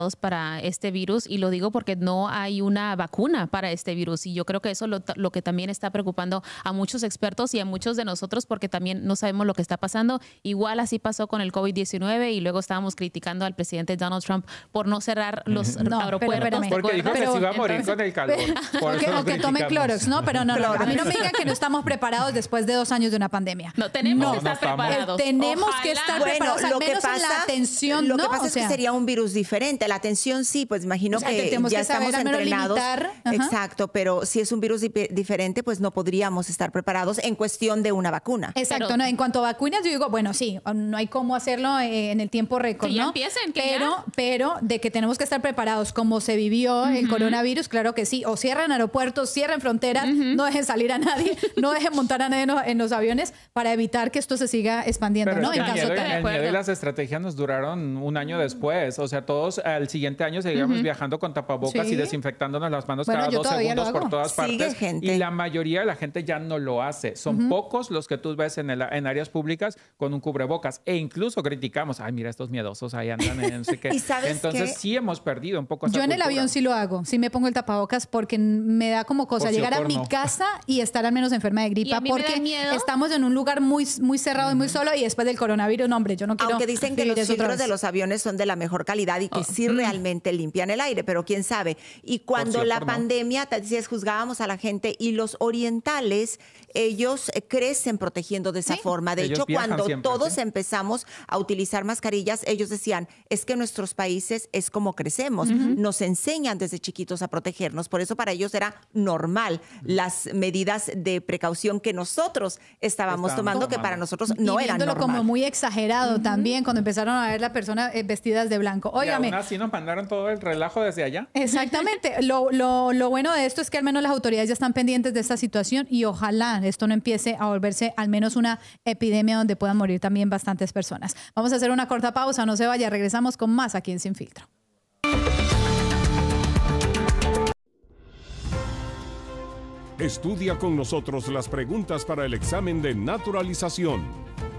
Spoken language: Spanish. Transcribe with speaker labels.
Speaker 1: para este virus, y lo digo porque no hay una vacuna para este virus, y yo creo que eso es lo que también está preocupando a muchos expertos y a muchos de nosotros, porque también no sabemos lo que está pasando. Igual así pasó con el COVID-19 y luego estábamos criticando al presidente Donald Trump por no cerrar los aeropuertos.
Speaker 2: Porque dijo que se iba a morir con el calor.
Speaker 3: O que tome Clorox, ¿no? Pero no, a mí no me digan que no estamos preparados después de 2 años de una pandemia.
Speaker 1: No, tenemos que estar preparados.
Speaker 3: Tenemos que estar preparados, al menos en la atención.
Speaker 4: Lo que pasa es que sería un virus diferente. La atención sí, pues imagino que ya estamos entrenados. Exacto, pero si es un virus diferente, pues no podríamos estar preparados en cuestión de una vacuna.
Speaker 3: Exacto, pero, no, en cuanto a vacunas, yo digo, bueno, sí, no hay cómo hacerlo en el tiempo récord,
Speaker 1: que ya
Speaker 3: ¿no?
Speaker 1: Empiecen,
Speaker 3: pero de que tenemos que estar preparados como se vivió el coronavirus, claro que sí. O cierran aeropuertos, cierran fronteras, no dejen salir a nadie, no dejen montar a nadie en los aviones para evitar que esto se siga expandiendo,
Speaker 2: pero
Speaker 3: ¿no?
Speaker 2: Es que el miedo y las estrategias nos duraron un año después. O sea, todos al siguiente año seguíamos viajando con tapabocas y desinfectándonos las manos cada 2 segundos por todas partes. Y la mayoría de la gente ya no lo hace. Son pocos los que tú ves en áreas públicas con un cubrebocas. E incluso criticamos, ay, mira, estos miedosos ahí andan en no sé qué. Entonces sí hemos perdido un poco esa
Speaker 3: Yo en
Speaker 2: cultura.
Speaker 3: el avión sí lo hago. Sí me pongo el tapabocas porque me da como cosa llegar a mi casa y estar al menos enferma de gripa, porque estamos en un lugar muy, muy cerrado y muy solo, y después del coronavirus, no, hombre, yo no quiero.
Speaker 4: Aunque dicen que los filtros de los aviones son de la mejor calidad y que sí realmente limpian el aire, pero quién sabe. Y cuando la pandemia, te decías, juzgábamos a la gente, y los orientales, ellos crecen protegiendo de esa forma. De hecho, cuando todos empezamos a utilizar mascarillas, ellos decían, es que nuestros países es como crecemos, nos enseñan desde chiquitos a protegernos, por eso para ellos era normal las medidas de precaución que nosotros estábamos tomando, que para nosotros no eran normal.
Speaker 3: Como muy exagerado también cuando empezaron a ver las personas vestidas de blanco. Óigame.
Speaker 2: Y aún así nos mandaron todo el relajo desde allá.
Speaker 3: Exactamente. Lo bueno de esto es que al menos las autoridades ya están pendientes de esta situación, y ojalá esto no empiece a volverse al menos una epidemia donde puedan morir también bastantes personas. Vamos a hacer una corta pausa, no se vaya, regresamos con más aquí en Sin Filtro.
Speaker 5: Estudia con nosotros las preguntas para el examen de naturalización.